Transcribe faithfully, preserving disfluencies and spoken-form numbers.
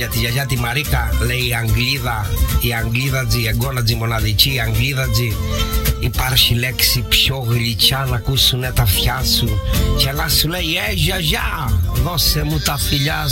για τη γιαγιά τη Μαρίκα, λέει η Αγγλίδα, η Αγγλίδατζη, η εγγόνατζη μοναδική, η Αγγλίδατζη. Υπάρχει λέξη πιο γλυκιά να ακούσουνε τα αυτιά σου και να σου λέει «Ε γιαγιά, δώσε μου τα φιλιά